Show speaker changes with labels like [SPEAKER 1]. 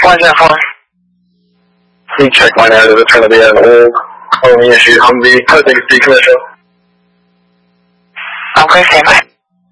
[SPEAKER 1] Why is that for?
[SPEAKER 2] Please check mine out. It's going to be an old Home issued Humvee. I think it's decommissioned.
[SPEAKER 1] Okay, stand by.